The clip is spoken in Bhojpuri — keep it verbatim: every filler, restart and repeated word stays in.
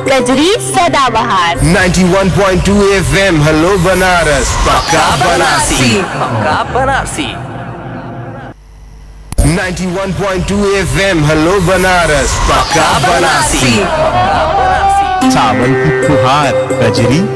कजरी सदाबहार। नाइंटी वन point two F M hello Banaras पक्का बनारसी पक्का बनारसी। नाइंटी वन point two F M hello Banaras पक्का बनारसी। पक्का बनारसी। सावन की फुहार कजरी